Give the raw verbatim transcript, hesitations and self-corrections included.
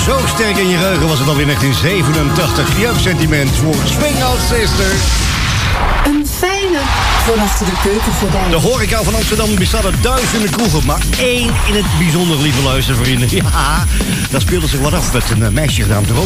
Zo sterk in je geheugen was het alweer negentien zevenentachtig. Jeugdsentiment voor Swing Out Sister. Een fijne voor achter de keukengordijn. De horeca van Amsterdam bestaat uit duizenden kroegen, maar één in het bijzonder, lieve luistervrienden. Ja, daar speelde zich wat af met een meisje genaamd Roos.